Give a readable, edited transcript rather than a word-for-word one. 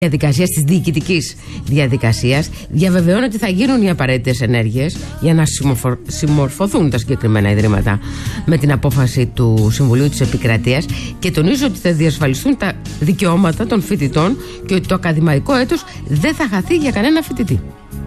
διαδικασίας, της διοικητικής διαδικασίας, διαβεβαιώνει ότι θα γίνουν οι απαραίτητες ενέργειες για να συμμορφωθούν τα συγκεκριμένα ιδρύματα με την απόφαση του Συμβουλίου της Επικρατείας και τονίζει ότι θα διασφαλιστούν τα δικαιώματα των φοιτητών και ότι το ακαδημαϊκό έτος δεν θα χαθεί για κανένα φοιτητή.